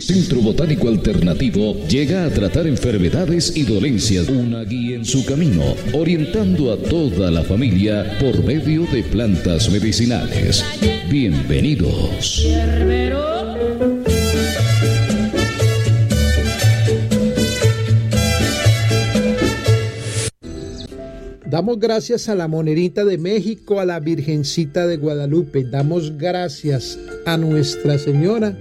Centro Botánico Alternativo llega a tratar enfermedades y dolencias. Una guía en su camino, orientando a toda la familia por medio de plantas medicinales. Bienvenidos. Damos gracias a la Monerita de México, a la Virgencita de Guadalupe. Damos gracias a Nuestra Señora,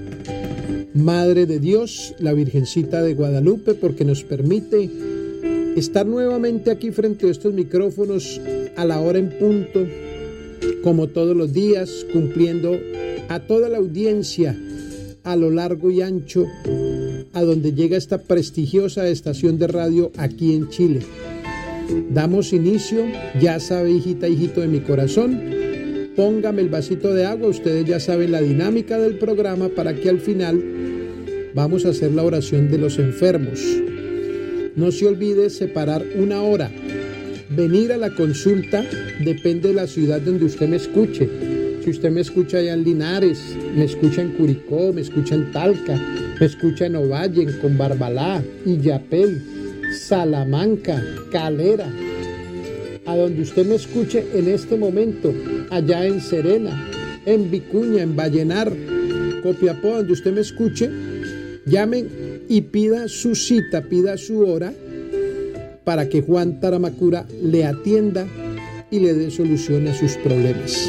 Madre de Dios, la Virgencita de Guadalupe, porque nos permite estar nuevamente aquí frente a estos micrófonos a la hora en punto, como todos los días, cumpliendo a toda la audiencia a lo largo y ancho, a donde llega esta prestigiosa estación de radio aquí en Chile. Damos inicio, ya sabe, hijita, hijito de mi corazón, póngame el vasito de agua. Ustedes ya saben la dinámica del programa, para que al final vamos a hacer la oración de los enfermos. No se olvide separar una hora, venir a la consulta, depende de la ciudad donde usted me escuche. Si usted me escucha allá en Linares, me escucha en Curicó, me escucha en Talca, me escucha en Ovalle, en Combarbalá, Illapel, Salamanca, Calera, a donde usted me escuche en este momento, allá en Serena, en Vicuña, en Vallenar, Copiapó, donde usted me escuche, llamen y pida su cita, pida su hora, para que Juan Taramacura le atienda y le dé solución a sus problemas.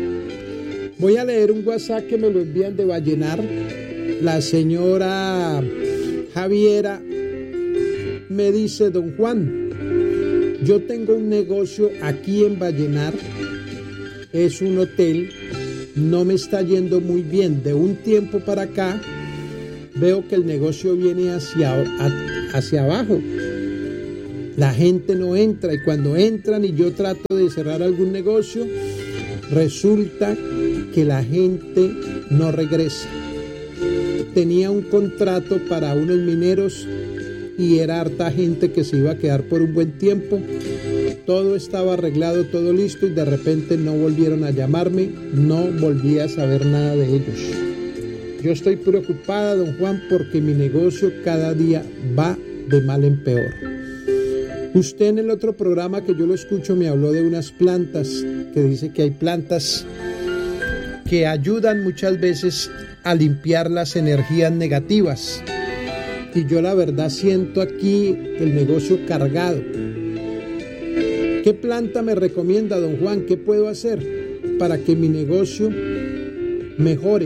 Voy a leer un WhatsApp que me lo envían de Vallenar. La señora Javiera me dice: don Juan, yo tengo un negocio aquí en Vallenar, es un hotel, no me está yendo muy bien. De un tiempo para acá veo que el negocio viene hacia abajo. La gente no entra, y cuando entran y yo trato de cerrar algún negocio, resulta que la gente no regresa. Tenía un contrato para unos mineros y era harta gente que se iba a quedar por un buen tiempo. Todo estaba arreglado, todo listo, y de repente no volvieron a llamarme, no volví a saber nada de ellos. Yo estoy preocupada, don Juan, porque mi negocio cada día va de mal en peor. Usted en el otro programa que yo lo escucho me habló de unas plantas, que dice que hay plantas que ayudan muchas veces a limpiar las energías negativas. Y yo la verdad siento aquí el negocio cargado. ¿Qué planta me recomienda, don Juan? ¿Qué puedo hacer para que mi negocio mejore?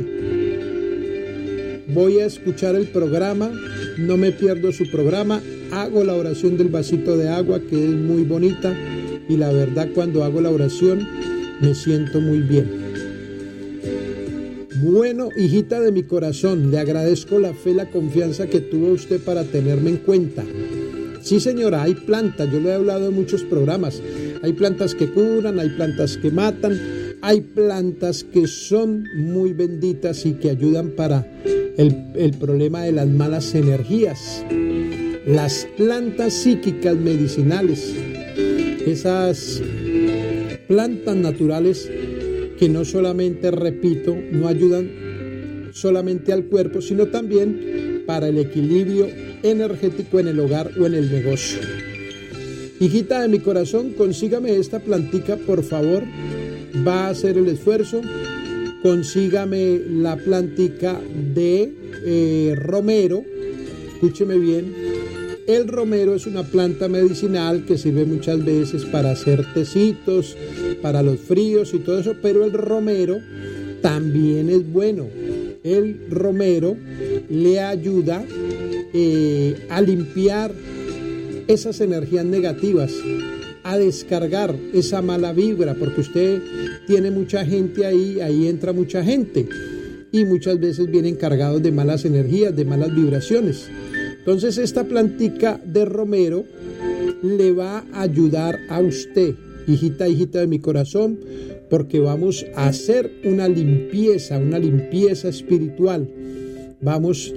Voy a escuchar el programa, no me pierdo su programa, hago la oración del vasito de agua, que es muy bonita, y la verdad cuando hago la oración me siento muy bien. Bueno, hijita de mi corazón, le agradezco la fe, la confianza que tuvo usted para tenerme en cuenta. Sí, señora, hay plantas, yo le he hablado en muchos programas. Hay plantas que curan, hay plantas que matan, hay plantas que son muy benditas y que ayudan para el problema de las malas energías. Las plantas psíquicas medicinales, esas plantas naturales que no solamente, repito, no ayudan solamente al cuerpo, sino también para el equilibrio energético en el hogar o en el negocio. Hijita de mi corazón, consígame esta plantica, por favor. Va a hacer el esfuerzo. Consígame la plantica de romero. Escúcheme bien. El romero es una planta medicinal que sirve muchas veces para hacer tecitos, para los fríos y todo eso, pero el romero también es bueno. El romero le ayuda a limpiar esas energías negativas, a descargar esa mala vibra, porque usted tiene mucha gente ahí entra mucha gente, y muchas veces vienen cargados de malas energías, de malas vibraciones. Entonces esta plantica de romero le va a ayudar a usted, hijita, hijita de mi corazón, porque vamos a hacer una limpieza espiritual. Vamos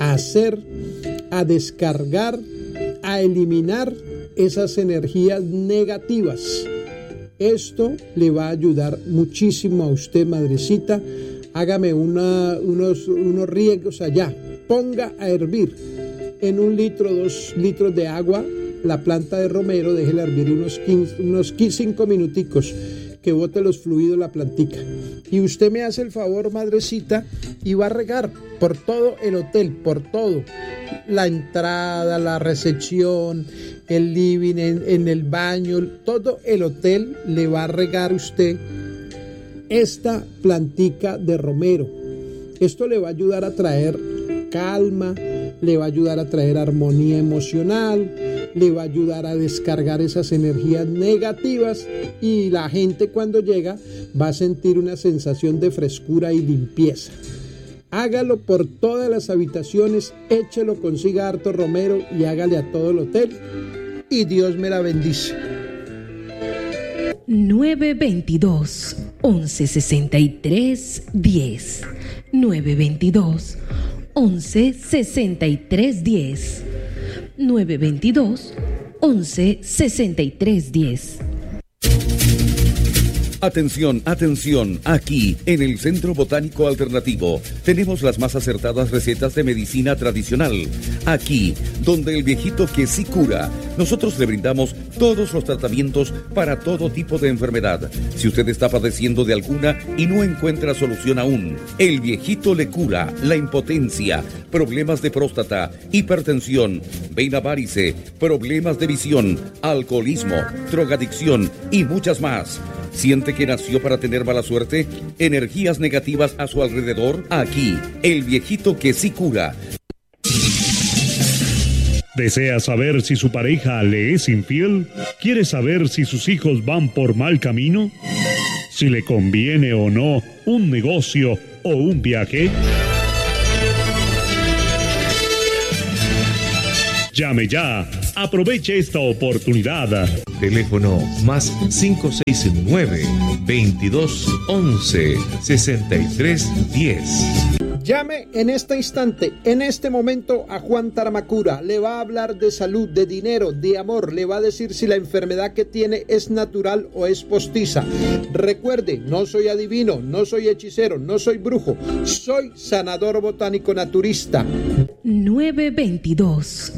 a descargar, a eliminar esas energías negativas. Esto le va a ayudar muchísimo a usted, madrecita. Hágame unos riegos allá ponga a hervir en 1 litro, 2 litros de agua la planta de romero, déjela hervir unos 5 minuticos, que bote los fluidos la plantica. Y usted me hace el favor, madrecita, y va a regar por todo el hotel, por todo, la entrada, la recepción, el living, en el baño, todo el hotel le va a regar usted esta plantica de romero. Esto le va a ayudar a traer calma, le va a ayudar a traer armonía emocional, le va a ayudar a descargar esas energías negativas, y la gente cuando llega va a sentir una sensación de frescura y limpieza. Hágalo por todas las habitaciones, échelo, consiga harto romero y hágale a todo el hotel, y Dios me la bendice. 922 1163 10 922 1163 10 922 1163 10. Atención, atención, aquí en el Centro Botánico Alternativo tenemos las más acertadas recetas de medicina tradicional. Aquí, donde el viejito que sí cura, nosotros le brindamos todos los tratamientos para todo tipo de enfermedad. Si usted está padeciendo de alguna y no encuentra solución aún, el viejito le cura la impotencia, problemas de próstata, hipertensión, vena varice, problemas de visión, alcoholismo, drogadicción y muchas más. ¿Siente que nació para tener mala suerte? ¿Energías negativas a su alrededor? Aquí, el viejito que sí cura. ¿Desea saber si su pareja le es infiel? ¿Quiere saber si sus hijos van por mal camino? ¿Si le conviene o no un negocio o un viaje? Llame ya. Aproveche esta oportunidad. Teléfono más 569-2211-6310. Llame en este instante, en este momento, a Juan Taramacura. Le va a hablar de salud, de dinero, de amor. Le va a decir si la enfermedad que tiene es natural o es postiza. Recuerde, no soy adivino, no soy hechicero, no soy brujo. Soy sanador botánico naturista. 922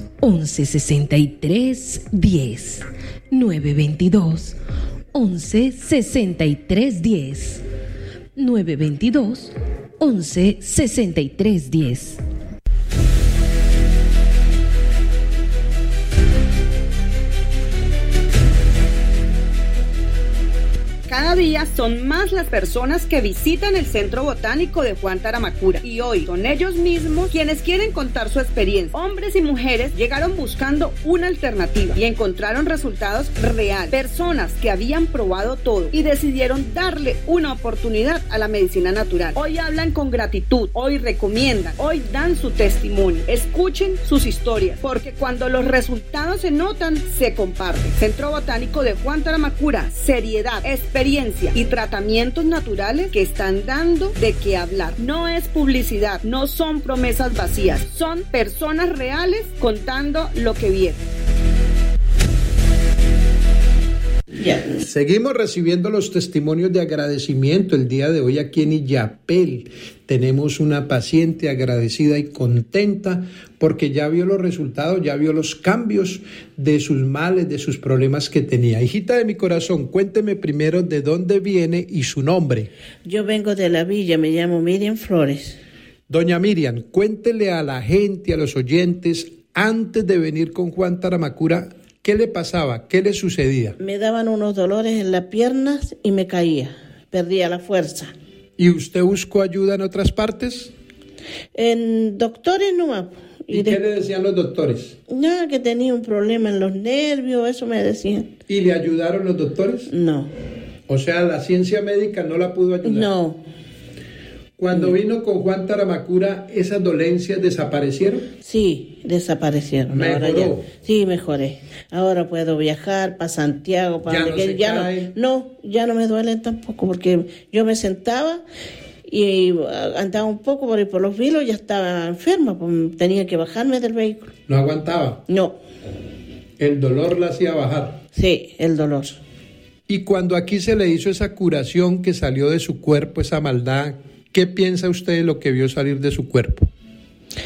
1163 10 922 1163 10 922 1163 10. Cada día son más las personas que visitan el Centro Botánico de Juan Taramacura, y hoy son ellos mismos quienes quieren contar su experiencia. Hombres y mujeres llegaron buscando una alternativa y encontraron resultados reales. Personas que habían probado todo y decidieron darle una oportunidad a la medicina natural. Hoy hablan con gratitud, hoy recomiendan, hoy dan su testimonio. Escuchen sus historias, porque cuando los resultados se notan, se comparten. Centro Botánico de Juan Taramacura, seriedad, experiencia y tratamientos naturales que están dando de qué hablar. No es publicidad, no son promesas vacías, son personas reales contando lo que vieron. Seguimos recibiendo los testimonios de agradecimiento. El día de hoy aquí en Illapel tenemos una paciente agradecida y contenta porque ya vio los resultados, ya vio los cambios de sus males, de sus problemas que tenía. Hijita de mi corazón, cuénteme primero de dónde viene y su nombre. Yo vengo de la villa, me llamo Miriam Flores. Doña Miriam, cuéntele a la gente, a los oyentes, antes de venir con Juan Taramacura, ¿qué le pasaba? ¿Qué le sucedía? Me daban unos dolores en las piernas y me caía, perdía la fuerza. ¿Y usted buscó ayuda en otras partes? En doctores no. ¿Y qué le decían los doctores? No, que tenía un problema en los nervios, eso me decían. ¿Y le ayudaron los doctores? No. O sea, la ciencia médica no la pudo ayudar. No. Cuando vino con Juan Taramacura, ¿esas dolencias desaparecieron? Sí, desaparecieron. ¿Mejoró? Ahora ya, sí, mejoré. Ahora puedo viajar para Santiago, para donde cae. Ya no me duelen tampoco, porque yo me sentaba y andaba un poco por los vilos, ya estaba enferma, pues tenía que bajarme del vehículo. ¿No aguantaba? No. ¿El dolor la hacía bajar? Sí, el dolor. Y cuando aquí se le hizo esa curación que salió de su cuerpo, esa maldad, ¿qué piensa usted de lo que vio salir de su cuerpo?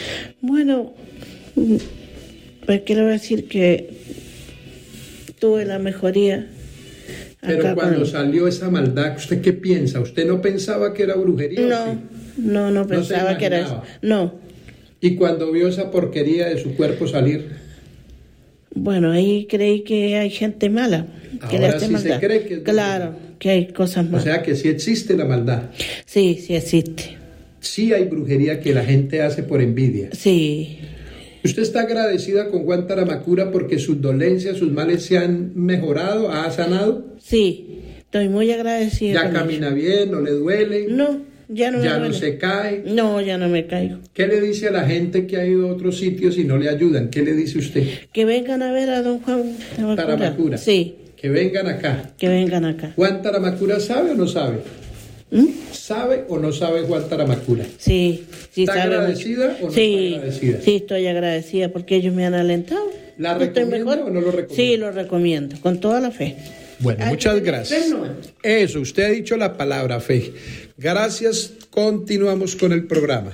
Bueno, pues quiero decir que tuve la mejoría. Pero cuando salió esa maldad, ¿usted qué piensa? ¿Usted no pensaba que era brujería? No pensaba que era eso. No. ¿Y cuando vio esa porquería de su cuerpo salir? Bueno, ahí creí que hay gente mala. Que Ahora sí se cree que es claro, que hay cosas malas. O sea que sí existe la maldad. Sí existe. Sí hay brujería que la gente hace por envidia. Sí. ¿Usted está agradecida con Juan Taramacura porque sus dolencias, sus males se han mejorado, ha sanado? Sí, estoy muy agradecida. ¿Ya camina bien, no le duele? No, ya no me duele. ¿Ya no se cae? No, ya no me caigo. ¿Qué le dice a la gente que ha ido a otros sitios y no le ayudan? ¿Qué le dice usted? Que vengan a ver a don Juan Taramacura. Sí. Que vengan acá. Que vengan acá. ¿Juan Taramacura sabe o no sabe? ¿Sabe o no sabe Juan Taramacura? Sí, ¿Está sabe agradecida mucho. o no está agradecida? Sí, estoy agradecida porque ellos me han alentado. ¿La recomienda o no lo recomienda? Sí, lo recomiendo, con toda la fe. Bueno, muchas gracias. Eso, usted ha dicho la palabra fe. Gracias, continuamos con el programa.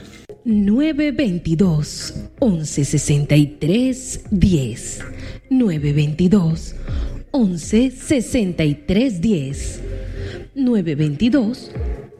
922 1163 10 922 1163 10 922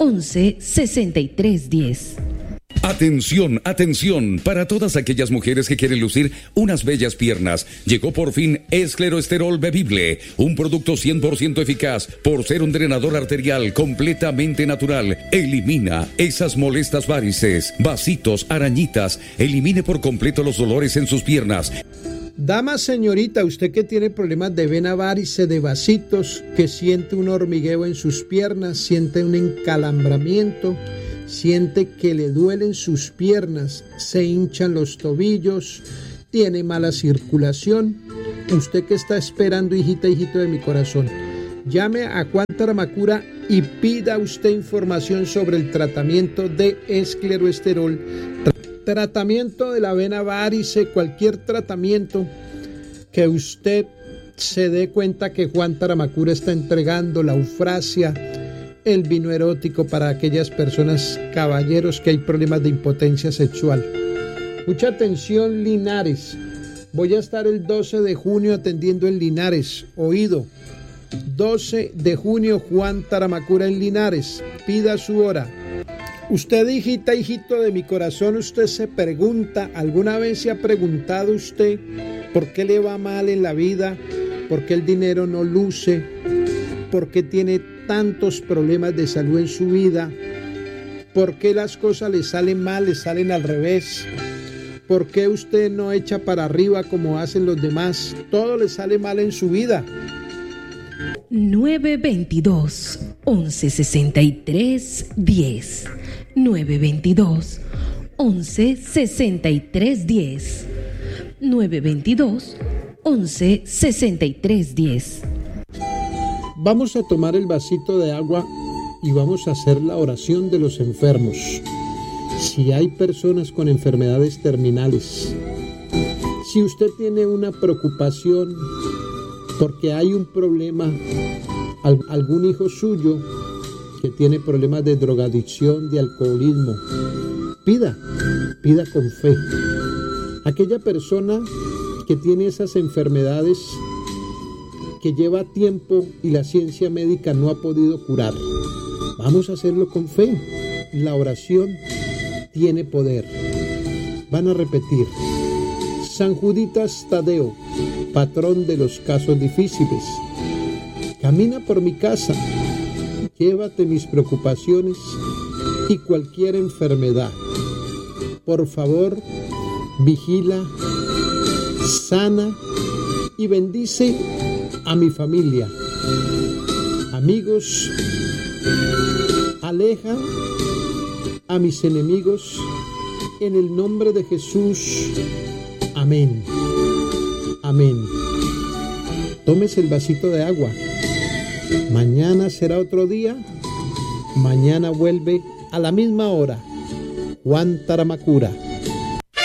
1163 10. Atención, atención, para todas aquellas mujeres que quieren lucir unas bellas piernas, llegó por fin Escleroesterol Bebible, un producto 100% eficaz por ser un drenador arterial completamente natural. Elimina esas molestas varices, vasitos, arañitas, elimine por completo los dolores en sus piernas. Dama, señorita, usted que tiene problemas de vena varice, de vasitos, que siente un hormigueo en sus piernas, siente un encalambramiento, siente que le duelen sus piernas, se hinchan los tobillos, tiene mala circulación. Usted que está esperando, hijita, hijito de mi corazón, llame a Juan Taramacura y pida usted información sobre el tratamiento de escleroesterol. Tratamiento de la vena varice, cualquier tratamiento que usted se dé cuenta que Juan Taramacura está entregando, la eufrasia, el vino erótico para aquellas personas, caballeros, que hay problemas de impotencia sexual. Mucha atención, Linares. Voy a estar el 12 de junio atendiendo en Linares. Oído. 12 de junio, Juan Taramacura en Linares. Pida su hora. Usted, hijita, hijito de mi corazón, usted se pregunta, ¿alguna vez se ha preguntado usted por qué le va mal en la vida? ¿Por qué el dinero no luce? ¿Por qué tiene tantos problemas de salud en su vida? ¿Por qué las cosas le salen mal, le salen al revés? ¿Por qué usted no echa para arriba como hacen los demás? Todo le sale mal en su vida. 922 1163 10 922 1163 10 922 1163 10. Vamos a tomar el vasito de agua y vamos a hacer la oración de los enfermos. Si hay personas con enfermedades terminales, si usted tiene una preocupación porque hay un problema, algún hijo suyo que tiene problemas de drogadicción, de alcoholismo, pida con fe. Aquella persona que tiene esas enfermedades que lleva tiempo y la ciencia médica no ha podido curar, vamos a hacerlo con fe. La oración tiene poder. Van a repetir: San Juditas Tadeo, patrón de los casos difíciles, camina por mi casa, llévate mis preocupaciones y cualquier enfermedad. Por favor, vigila, sana y bendice a mi familia. Amigos, aleja a mis enemigos en el nombre de Jesús. Amén. Amén. Tómese el vasito de agua. Mañana será otro día. Mañana vuelve a la misma hora. Juan Taramacura.